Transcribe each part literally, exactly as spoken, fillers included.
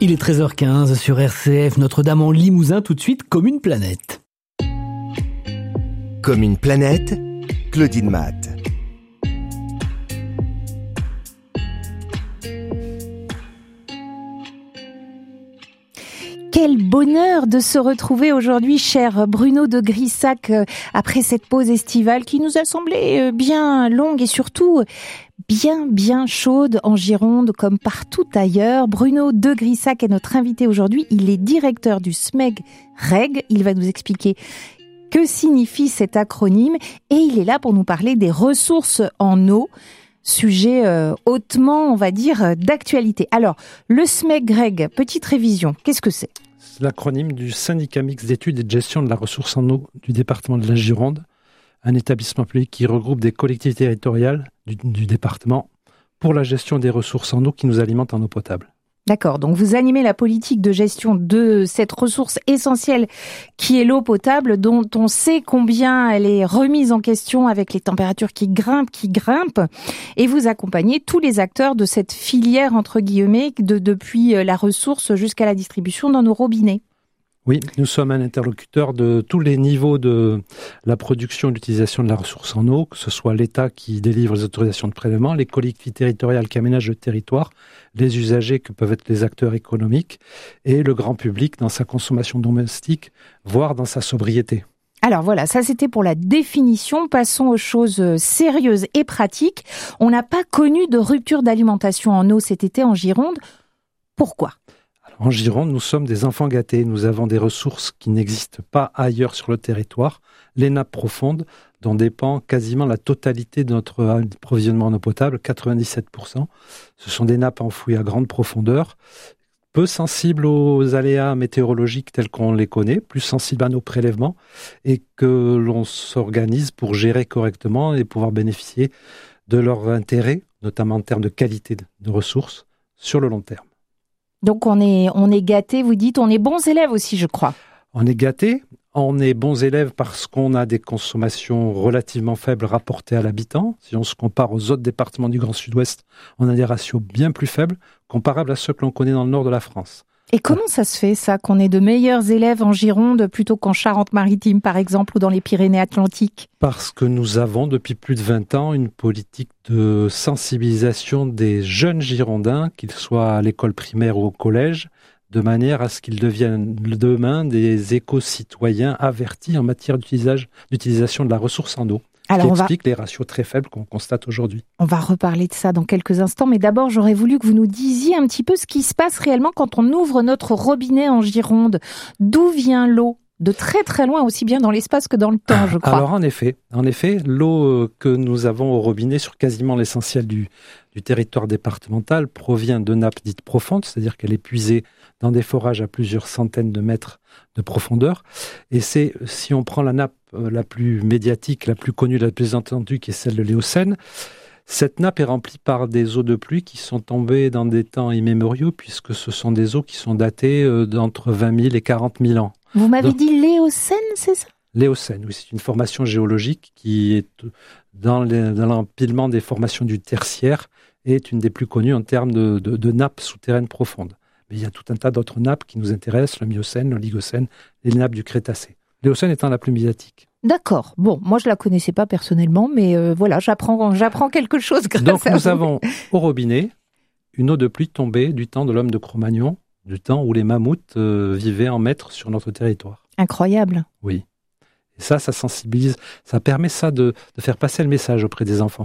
Il est treize heures quinze sur R C F, Notre-Dame en Limousin, tout de suite, comme une planète. Comme une planète, Claudine Matt. Quel bonheur de se retrouver aujourd'hui, cher Bruno de Grissac, après cette pause estivale qui nous a semblé bien longue et surtout bien, bien chaude en Gironde comme partout ailleurs. Bruno de Grissac est notre invité aujourd'hui. Il est directeur du S M E G R E G. Il va nous expliquer que signifie cet acronyme et il est là pour nous parler des ressources en eau. Sujet euh, hautement, on va dire, d'actualité. Alors, le S M E G R E G, petite révision, qu'est-ce que c'est ? C'est l'acronyme du syndicat mixte d'études et de gestion de la ressource en eau du département de la Gironde, un établissement public qui regroupe des collectivités territoriales du, du département pour la gestion des ressources en eau qui nous alimentent en eau potable. D'accord, donc vous animez la politique de gestion de cette ressource essentielle qui est l'eau potable, dont on sait combien elle est remise en question avec les températures qui grimpent, qui grimpent, et vous accompagnez tous les acteurs de cette filière, entre guillemets, de, depuis la ressource jusqu'à la distribution dans nos robinets. Oui, nous sommes un interlocuteur de tous les niveaux de la production et l'utilisation de la ressource en eau, que ce soit l'État qui délivre les autorisations de prélèvement, les collectivités territoriales qui aménagent le territoire, les usagers que peuvent être les acteurs économiques et le grand public dans sa consommation domestique, voire dans sa sobriété. Alors voilà, ça c'était pour la définition. Passons aux choses sérieuses et pratiques. On n'a pas connu de rupture d'alimentation en eau cet été en Gironde. Pourquoi ? En Gironde, nous sommes des enfants gâtés. Nous avons des ressources qui n'existent pas ailleurs sur le territoire. Les nappes profondes, dont dépend quasiment la totalité de notre approvisionnement en eau potable, quatre-vingt-dix-sept pour cent. Ce sont des nappes enfouies à grande profondeur, peu sensibles aux aléas météorologiques tels qu'on les connaît, plus sensibles à nos prélèvements, et que l'on s'organise pour gérer correctement et pouvoir bénéficier de leur intérêt, notamment en termes de qualité de ressources, sur le long terme. Donc on est, on est gâtés, vous dites, on est bons élèves aussi, je crois. On est gâtés, on est bons élèves parce qu'on a des consommations relativement faibles rapportées à l'habitant. Si on se compare aux autres départements du Grand Sud-Ouest, on a des ratios bien plus faibles, comparables à ceux que l'on connaît dans le nord de la France. Et comment ça se fait, ça, qu'on ait de meilleurs élèves en Gironde plutôt qu'en Charente-Maritime, par exemple, ou dans les Pyrénées-Atlantiques ? Parce que nous avons, depuis plus de vingt ans, une politique de sensibilisation des jeunes Girondins, qu'ils soient à l'école primaire ou au collège, de manière à ce qu'ils deviennent demain des éco-citoyens avertis en matière d'utilisation de la ressource en eau. Alors qui explique va... les ratios très faibles qu'on constate aujourd'hui. On va reparler de ça dans quelques instants, mais d'abord j'aurais voulu que vous nous disiez un petit peu ce qui se passe réellement quand on ouvre notre robinet en Gironde. D'où vient l'eau ? De très très loin, aussi bien dans l'espace que dans le temps, je crois. Alors en effet, en effet, l'eau que nous avons au robinet sur quasiment l'essentiel du, du territoire départemental provient de nappes dites profondes, c'est-à-dire qu'elle est puisée dans des forages à plusieurs centaines de mètres de profondeur. Et c'est, si on prend la nappe la plus médiatique, la plus connue, la plus entendue, qui est celle de l'Éocène, cette nappe est remplie par des eaux de pluie qui sont tombées dans des temps immémoriaux, puisque ce sont des eaux qui sont datées d'entre vingt mille et quarante mille ans. Vous m'avez Donc, dit l'Éocène, c'est ça ? L'Éocène, oui, c'est une formation géologique qui est dans, les, dans l'empilement des formations du tertiaire et est une des plus connues en termes de, de, de nappes souterraines profondes. Mais il y a tout un tas d'autres nappes qui nous intéressent, le Miocène, l'Oligocène, les nappes du Crétacé. L'Éocène étant la plus médiatique. D'accord. Bon, moi je la connaissais pas personnellement, mais euh, voilà, j'apprends, j'apprends quelque chose grâce Donc, à nous vous. avons au robinet une eau de pluie tombée du temps de l'homme de Cro-Magnon, du temps où les mammouths euh, vivaient en maître sur notre territoire. Incroyable. Oui. Et ça, ça sensibilise, ça permet ça de, de faire passer le message auprès des enfants.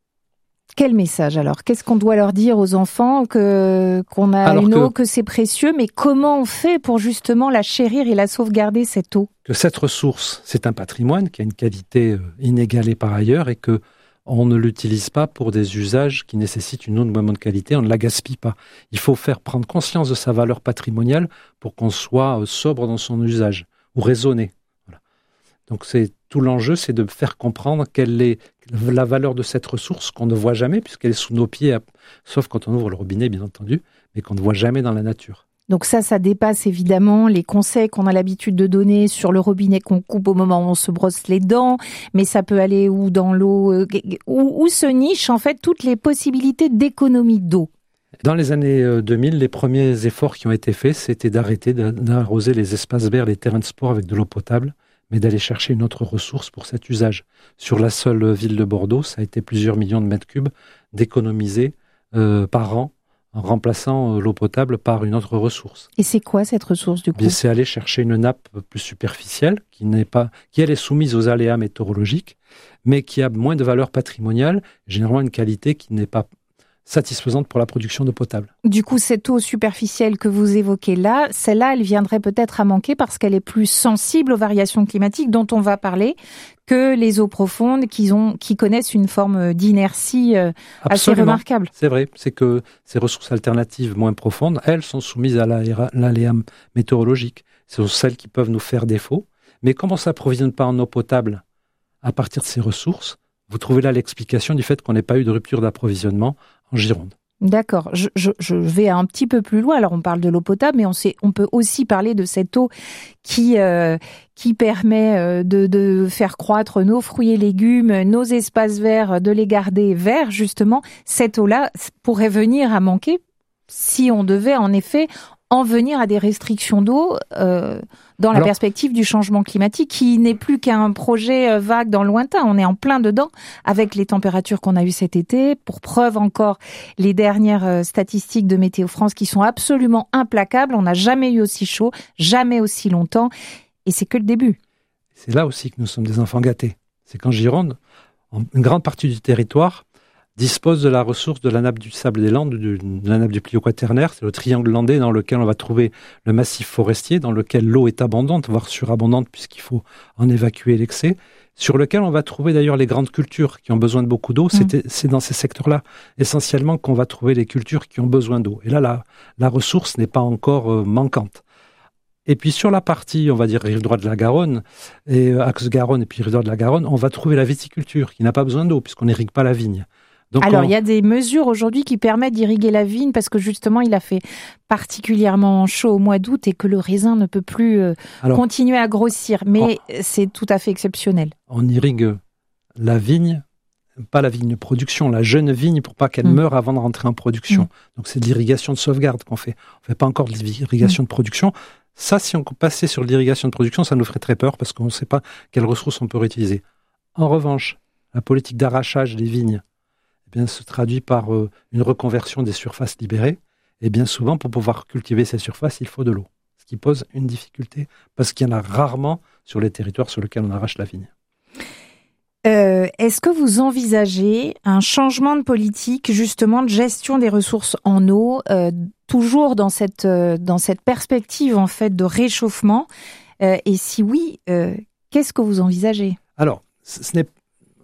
Quel message alors ? Qu'est-ce qu'on doit leur dire aux enfants que, qu'on a alors une que, eau, que c'est précieux, mais comment on fait pour justement la chérir et la sauvegarder, cette eau ? Que cette ressource, c'est un patrimoine qui a une qualité inégalée par ailleurs et que on ne l'utilise pas pour des usages qui nécessitent une eau de moins bonne qualité, on ne la gaspille pas. Il faut faire prendre conscience de sa valeur patrimoniale pour qu'on soit sobre dans son usage ou raisonné. Voilà. Donc c'est tout l'enjeu, c'est de faire comprendre quelle est la valeur de cette ressource qu'on ne voit jamais, puisqu'elle est sous nos pieds, sauf quand on ouvre le robinet, bien entendu, mais qu'on ne voit jamais dans la nature. Donc ça, ça dépasse évidemment les conseils qu'on a l'habitude de donner sur le robinet qu'on coupe au moment où on se brosse les dents, mais ça peut aller où dans l'eau, où, où se nichent en fait toutes les possibilités d'économie d'eau. Dans les années deux mille, les premiers efforts qui ont été faits, c'était d'arrêter d'arroser les espaces verts, les terrains de sport avec de l'eau potable, mais d'aller chercher une autre ressource pour cet usage. Sur la seule ville de Bordeaux, ça a été plusieurs millions de mètres cubes d'économiser euh, par an en remplaçant euh, l'eau potable par une autre ressource. Et c'est quoi cette ressource du coup ? Bien, c'est aller chercher une nappe plus superficielle qui n'est pas, qui elle est soumise aux aléas météorologiques, mais qui a moins de valeur patrimoniale, généralement une qualité qui n'est pas satisfaisante pour la production d'eau potable. Du coup, cette eau superficielle que vous évoquez là, celle-là, elle viendrait peut-être à manquer parce qu'elle est plus sensible aux variations climatiques dont on va parler que les eaux profondes qui, ont, qui connaissent une forme d'inertie euh, assez remarquable. C'est vrai, c'est que ces ressources alternatives moins profondes, elles sont soumises à l'aléa météorologique. Ce sont celles qui peuvent nous faire défaut. Mais comme on ne s'approvisionne pas en eau potable à partir de ces ressources, vous trouvez là l'explication du fait qu'on n'ait pas eu de rupture d'approvisionnement en Gironde. D'accord, je, je, je vais un petit peu plus loin. Alors on parle de l'eau potable, mais on, sait, on peut aussi parler de cette eau qui, euh, qui permet euh, de, de faire croître nos fruits et légumes, nos espaces verts, de les garder verts justement. Cette eau-là pourrait venir à manquer si on devait en effet en venir à des restrictions d'eau euh, dans la Alors, perspective du changement climatique, qui n'est plus qu'un projet vague dans le lointain. On est en plein dedans avec les températures qu'on a eues cet été. Pour preuve encore, les dernières statistiques de Météo France qui sont absolument implacables. On n'a jamais eu aussi chaud, jamais aussi longtemps. Et c'est que le début. C'est là aussi que nous sommes des enfants gâtés. C'est qu'en Gironde, une grande partie du territoire dispose de la ressource de la nappe du Sable des Landes, de la nappe du Plio quaternaire, c'est le triangle landais dans lequel on va trouver le massif forestier, dans lequel l'eau est abondante, voire surabondante, puisqu'il faut en évacuer l'excès, sur lequel on va trouver d'ailleurs les grandes cultures qui ont besoin de beaucoup d'eau. Mmh. C'est, c'est dans ces secteurs-là, essentiellement, qu'on va trouver les cultures qui ont besoin d'eau. Et là, la, la ressource n'est pas encore euh, manquante. Et puis sur la partie, on va dire, rive droite de la Garonne, et euh, axe Garonne et puis rive droite de la Garonne, on va trouver la viticulture, qui n'a pas besoin d'eau, puisqu'on n'irrigue pas la vigne. Donc Alors, on... il y a des mesures aujourd'hui qui permettent d'irriguer la vigne parce que justement, il a fait particulièrement chaud au mois d'août et que le raisin ne peut plus euh, Alors, continuer à grossir. Mais oh, c'est tout à fait exceptionnel. On irrigue la vigne, pas la vigne de production, la jeune vigne pour pas qu'elle mmh. meure avant de rentrer en production. Mmh. Donc, c'est de l'irrigation de sauvegarde qu'on fait. On ne fait pas encore de l'irrigation mmh. de production. Ça, si on passait sur l'irrigation de production, ça nous ferait très peur parce qu'on ne sait pas quelles ressources on peut réutiliser. En revanche, la politique d'arrachage des vignes eh bien, se traduit par euh, une reconversion des surfaces libérées. Et bien souvent, pour pouvoir cultiver ces surfaces, il faut de l'eau. Ce qui pose une difficulté, parce qu'il y en a rarement sur les territoires sur lesquels on arrache la vigne. Euh, est-ce que vous envisagez un changement de politique, justement, de gestion des ressources en eau, euh, toujours dans cette, euh, dans cette perspective, en fait, de réchauffement euh, Et si oui, euh, qu'est-ce que vous envisagez ? Alors, ce n'est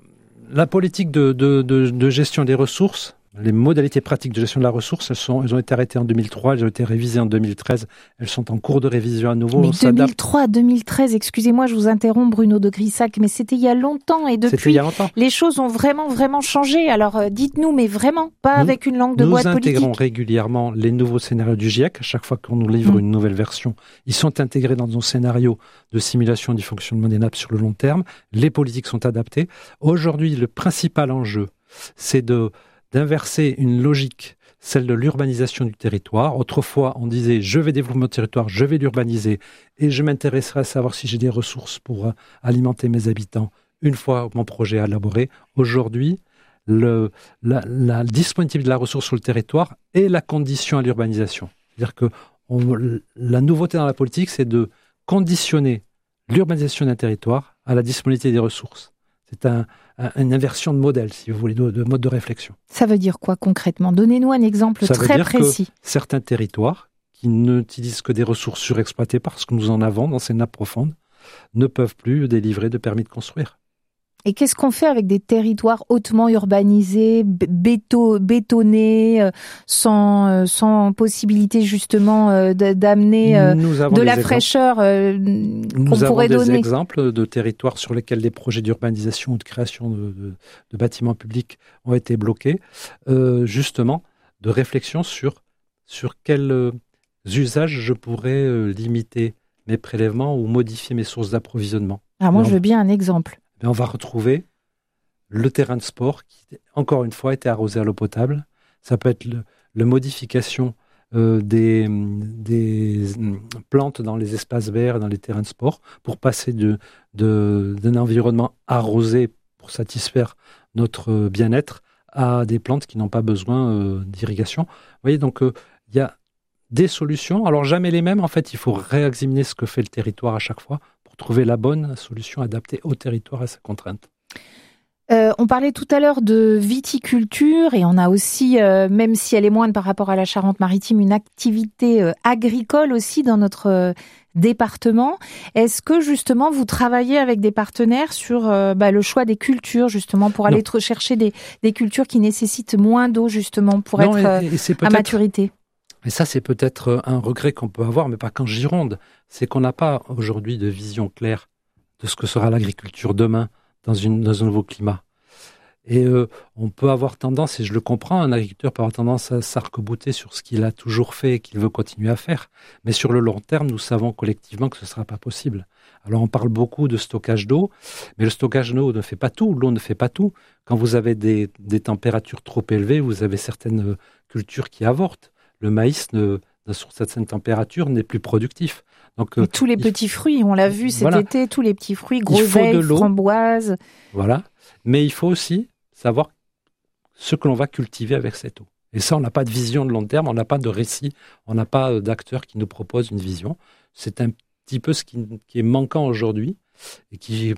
La politique de, de, de, de gestion des ressources, les modalités pratiques de gestion de la ressource, elles, sont, elles ont été arrêtées en deux mille trois, elles ont été révisées en deux mille treize, elles sont en cours de révision à nouveau. Mais deux mille trois, deux mille treize, excusez-moi, je vous interromps Bruno de Grissac, mais c'était il y a longtemps et depuis, longtemps. Les choses ont vraiment, vraiment changé. Alors euh, dites-nous, mais vraiment, pas nous, avec une langue de bois politique. Nous intégrons régulièrement les nouveaux scénarios du GIEC. À chaque fois qu'on nous livre mmh. une nouvelle version, ils sont intégrés dans nos scénarios de simulation du fonctionnement des nappes sur le long terme. Les politiques sont adaptées. Aujourd'hui, le principal enjeu, c'est de d'inverser une logique, celle de l'urbanisation du territoire. Autrefois, on disait « je vais développer mon territoire, je vais l'urbaniser et je m'intéresserai à savoir si j'ai des ressources pour euh, alimenter mes habitants une fois mon projet élaboré ». Aujourd'hui, le, la, la disponibilité de la ressource sur le territoire est la condition à l'urbanisation. C'est-à-dire que on, la nouveauté dans la politique, c'est de conditionner l'urbanisation d'un territoire à la disponibilité des ressources. C'est un, un, une inversion de modèle, si vous voulez, de, de mode de réflexion. Ça veut dire quoi concrètement ? Donnez-nous un exemple Ça très veut dire précis. Que certains territoires qui n'utilisent que des ressources surexploitées parce que nous en avons dans ces nappes profondes ne peuvent plus délivrer de permis de construire. Et qu'est-ce qu'on fait avec des territoires hautement urbanisés, béto, bétonnés, sans, euh, sans possibilité justement euh, d'amener euh, de la fraîcheur euh, qu'on pourrait donner ? Nous avons des exemples de territoires sur lesquels des projets d'urbanisation ou de création de, de, de bâtiments publics ont été bloqués, euh, justement de réflexion sur, sur quels euh, usages je pourrais euh, limiter mes prélèvements ou modifier mes sources d'approvisionnement. Alors moi, Alors, je veux bien un exemple. Mais on va retrouver le terrain de sport qui, encore une fois, était arrosé à l'eau potable. Ça peut être le, la modification euh, des, des plantes dans les espaces verts, dans les terrains de sport, pour passer de, de, d'un environnement arrosé pour satisfaire notre bien-être à des plantes qui n'ont pas besoin euh, d'irrigation. Vous voyez, donc il euh, y a des solutions, alors jamais les mêmes. En fait, il faut réexaminer ce que fait le territoire à chaque fois pour trouver la bonne solution adaptée au territoire et à ses contraintes. Euh, on parlait tout à l'heure de viticulture et on a aussi, euh, même si elle est moindre par rapport à la Charente-Maritime, une activité euh, agricole aussi dans notre euh, département. Est-ce que justement vous travaillez avec des partenaires sur euh, bah, le choix des cultures justement pour aller chercher des, des cultures qui nécessitent moins d'eau justement pour non, être et, et à maturité? Et ça, c'est peut-être un regret qu'on peut avoir, mais pas qu'en Gironde. C'est qu'on n'a pas aujourd'hui de vision claire de ce que sera l'agriculture demain dans, une, dans un nouveau climat. Et euh, on peut avoir tendance, et je le comprends, un agriculteur peut avoir tendance à s'arc-bouter sur ce qu'il a toujours fait et qu'il veut continuer à faire. Mais sur le long terme, nous savons collectivement que ce ne sera pas possible. Alors on parle beaucoup de stockage d'eau, mais le stockage d'eau ne fait pas tout, l'eau ne fait pas tout. Quand vous avez des, des températures trop élevées, vous avez certaines cultures qui avortent. Le maïs, ne, sur certaines températures, n'est plus productif. Donc, euh, tous les petits f... fruits, on l'a vu cet voilà. été, tous les petits fruits, groseilles, framboises. Voilà, mais il faut aussi savoir ce que l'on va cultiver avec cette eau. Et ça, on n'a pas de vision de long terme, on n'a pas de récit, on n'a pas d'acteurs qui nous proposent une vision. C'est un petit peu ce qui, qui est manquant aujourd'hui et qui,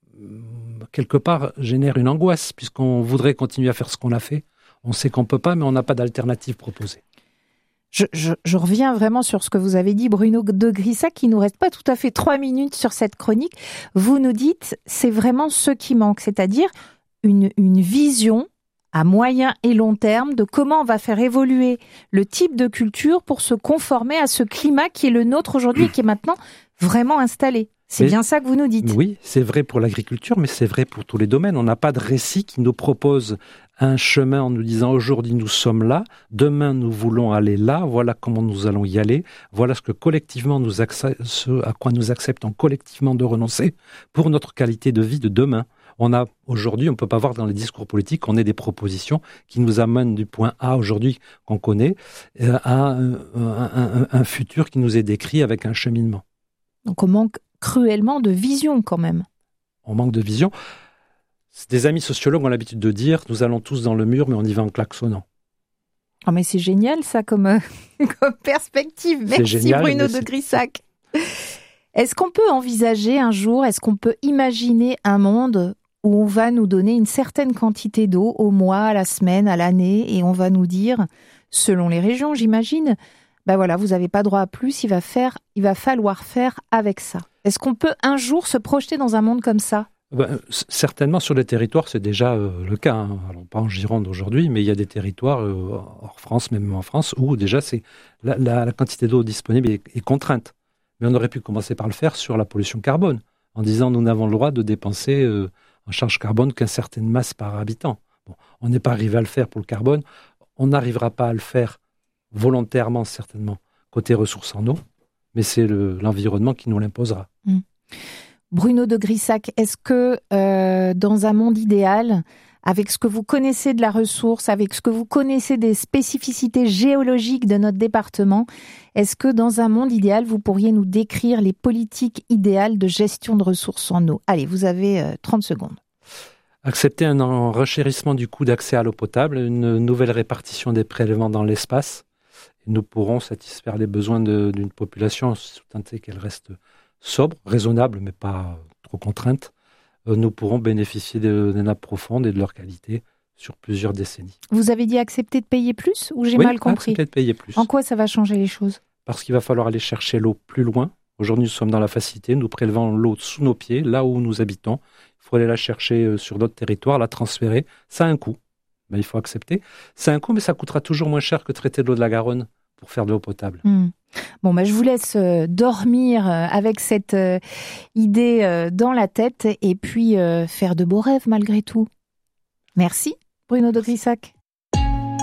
quelque part, génère une angoisse, puisqu'on voudrait continuer à faire ce qu'on a fait. On sait qu'on ne peut pas, mais on n'a pas d'alternative proposée. Je, je, je reviens vraiment sur ce que vous avez dit, Bruno de Grissac. Il nous reste pas tout à fait trois minutes sur cette chronique. Vous nous dites, c'est vraiment ce qui manque, c'est-à-dire une, une vision à moyen et long terme de comment on va faire évoluer le type de culture pour se conformer à ce climat qui est le nôtre aujourd'hui et qui est maintenant vraiment installé. C'est mais, bien ça que vous nous dites. Oui, c'est vrai pour l'agriculture, mais c'est vrai pour tous les domaines. On n'a pas de récit qui nous propose un chemin en nous disant aujourd'hui nous sommes là, demain nous voulons aller là, voilà comment nous allons y aller, voilà ce que collectivement nous accepte, ce à quoi nous acceptons collectivement de renoncer pour notre qualité de vie de demain. On a aujourd'hui, on ne peut pas voir dans les discours politiques qu'on ait des propositions qui nous amènent du point A aujourd'hui qu'on connaît à un, un, un, un futur qui nous est décrit avec un cheminement. Donc on manque cruellement de vision quand même. On manque de vision. Des amis sociologues ont l'habitude de dire « nous allons tous dans le mur, mais on y va en klaxonnant ». Oh mais c'est génial ça comme, euh, comme perspective. Merci génial, Bruno de Grissac. Est-ce qu'on peut envisager un jour, est-ce qu'on peut imaginer un monde où on va nous donner une certaine quantité d'eau au mois, à la semaine, à l'année, et on va nous dire, selon les régions j'imagine, ben voilà, vous n'avez pas droit à plus, il va, faire, il va falloir faire avec ça. Est-ce qu'on peut un jour se projeter dans un monde comme ça ? Ben, certainement sur les territoires, c'est déjà euh, le cas. Hein. Alors, pas en Gironde aujourd'hui, mais il y a des territoires euh, hors France, même en France, où déjà c'est la, la, la quantité d'eau disponible est, est contrainte. Mais on aurait pu commencer par le faire sur la pollution carbone, en disant nous n'avons le droit de dépenser euh, en charge carbone qu'une certaine masse par habitant. Bon, on n'est pas arrivé à le faire pour le carbone, on n'arrivera pas à le faire volontairement certainement côté ressources en eau, mais c'est le, l'environnement qui nous l'imposera. Mmh. Bruno de Grissac, est-ce que euh, dans un monde idéal, avec ce que vous connaissez de la ressource, avec ce que vous connaissez des spécificités géologiques de notre département, est-ce que dans un monde idéal, vous pourriez nous décrire les politiques idéales de gestion de ressources en eau ? Allez, vous avez euh, trente secondes. Accepter un renchérissement du coût d'accès à l'eau potable, une nouvelle répartition des prélèvements dans l'espace. Et nous pourrons satisfaire les besoins de, d'une population, sous tenter qu'elle reste sobre, raisonnable, mais pas trop contrainte. Euh, nous pourrons bénéficier de, des nappes profondes et de leur qualité sur plusieurs décennies. Vous avez dit accepter de payer plus ou j'ai oui, mal compris ? accepter de payer plus. En quoi ça va changer les choses ? Parce qu'il va falloir aller chercher l'eau plus loin. Aujourd'hui, nous sommes dans la facilité, nous prélevons l'eau sous nos pieds, là où nous habitons. Il faut aller la chercher sur d'autres territoires, la transférer. Ça a un coût, ben, il faut accepter. Ça a un coût, mais ça coûtera toujours moins cher que traiter de l'eau de la Garonne pour faire de l'eau potable. Mmh. Bon, bah, je vous laisse euh, dormir euh, avec cette euh, idée euh, dans la tête et puis euh, faire de beaux rêves malgré tout. Merci, Bruno de Grissac.